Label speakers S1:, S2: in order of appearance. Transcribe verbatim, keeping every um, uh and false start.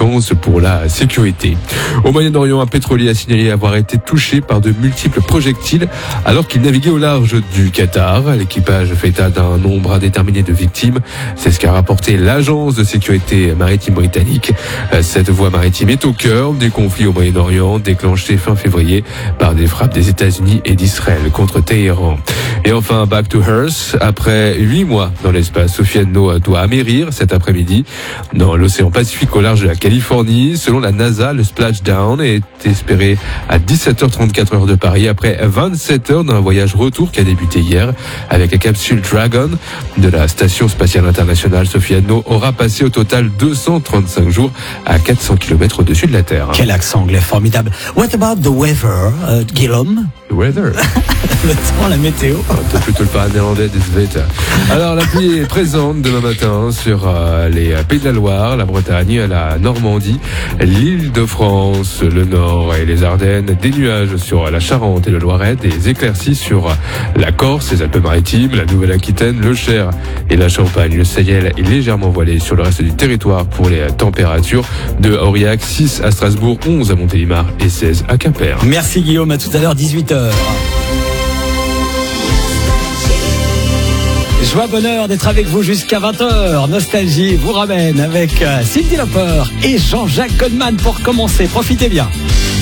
S1: conséquences pour la sécurité. Au Moyen-Orient, un pétrolier a signalé avoir été touché par de multiples projectiles alors qu'il naviguait au large du Qatar. L'équipage fait état d'un nombre indéterminé de victimes. C'est ce qu'a rapporté l'agence de sécurité maritime britannique. Cette voie maritime est au cœur du conflit au Moyen-Orient, déclenché fin février par des frappes des États-Unis et d'Israël contre Téhéran. Et enfin, back to Earth. Après huit mois dans l'espace, Sofiane No doit amérir cet après-midi dans l'océan Pacifique au large de la Californie. Selon la NASA, le splashdown est espéré à dix-sept heures trente-quatre heures de Paris après vingt-sept heures d'un voyage retour qui a débuté hier avec la capsule Dragon de la Station Spatiale Internationale. Sofiane No aura passé au total deux cent trente-cinq jours à quatre cents kilomètres au-dessus de la Terre.
S2: Quel accent anglais formidable. What about the weather, uh, Guillaume?
S1: The weather.
S2: Le temps, la météo.
S1: C'est plutôt le pas néerlandais des Svetes. Alors la pluie est présente demain matin sur euh, les Pays de la Loire, la Bretagne, la Normandie, l'Île-de-France, le Nord et les Ardennes, des nuages sur la Charente et le Loiret, des éclaircies sur la Corse, les Alpes-Maritimes, la Nouvelle-Aquitaine, le Cher et la Champagne. Le Sahel est légèrement voilé sur le reste du territoire pour les températures de Aurillac, six à Strasbourg, onze à Montélimar et seize à Quimper.
S2: Merci Guillaume, à tout à l'heure, dix-huit heures. Joie, bonheur d'être avec vous jusqu'à vingt heures. Nostalgie vous ramène avec Cyndi Lauper et Jean-Jacques Goldman pour commencer. Profitez bien.